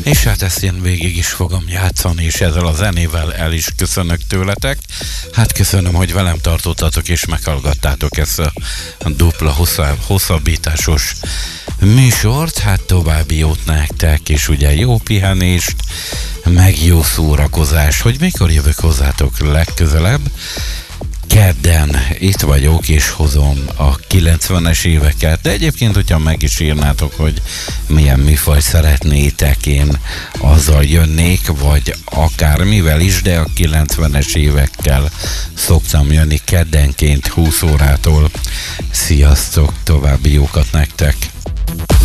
És hát ezt én végig is fogom játszani, és ezzel a zenével el is köszönök tőletek. Hát köszönöm, hogy velem tartottatok és meghallgattátok ezt a dupla hosszabbításos műsort. Hát további jót nektek, és ugye jó pihenést, meg jó szórakozás, hogy mikor jövök hozzátok legközelebb. Kedden itt vagyok, és hozom a 90-es éveket, de egyébként, hogyha meg is írnátok, hogy milyen műfajt szeretnétek, én azzal jönnék, vagy akármivel is, de a 90-es évekkel szoktam jönni keddenként 20 órától. Sziasztok, további jókat nektek!